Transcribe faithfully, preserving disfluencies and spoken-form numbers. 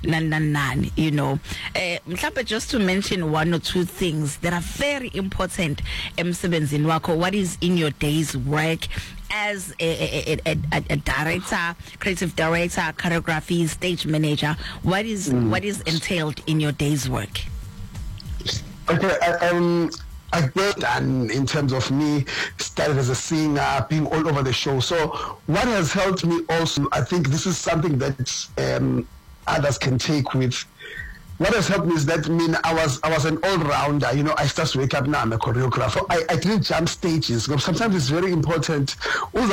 nan nan nan, you know. Uh, mhlawumbe just to mention one or two things that are very important emsebenzini wakho. What is in your day's work as a, a, a, a, a director, creative director, choreography, stage manager? What is mm. what is entailed in your day's work? Okay, I, um, again, and in terms of me, started as a singer, being all over the show. So what has helped me also, I think this is something that um, others can take with. What has helped me is that I mean I was I was an all-rounder. You know, I just wake up now, I'm a choreographer. I, I didn't jump stages because sometimes it's very important.